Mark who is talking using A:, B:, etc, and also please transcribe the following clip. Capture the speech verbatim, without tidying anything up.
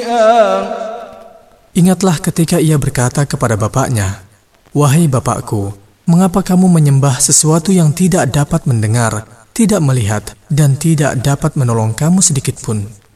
A: Ingatlah ketika ia berkata kepada bapaknya, "Wahai bapakku, mengapa kamu menyembah sesuatu yang tidak dapat mendengar, tidak melihat, dan tidak dapat menolong kamu sedikitpun?"